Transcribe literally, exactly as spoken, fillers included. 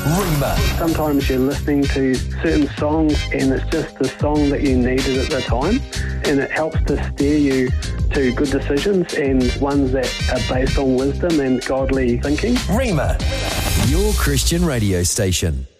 Rima. Sometimes you're listening to certain songs and it's just the song that you needed at the time, and it helps to steer you to good decisions and ones that are based on wisdom and godly thinking. Rima, your Christian radio station.